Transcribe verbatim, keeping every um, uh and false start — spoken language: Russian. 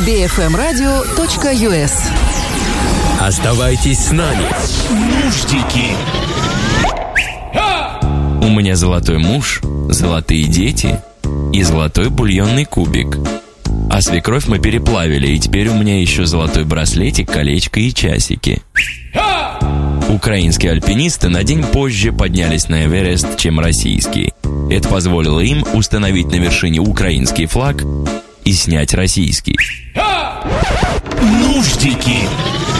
би эф эм радио точка ю эс. Оставайтесь с нами. Нуждики. У меня золотой муж, золотые дети и золотой бульонный кубик. А свекровь мы переплавили, и теперь у меня еще золотой браслетик, колечко и часики. Украинские альпинисты на день позже поднялись на Эверест, чем российские. Это позволило им установить на вершине украинский флаг и снять российский. Нуждики.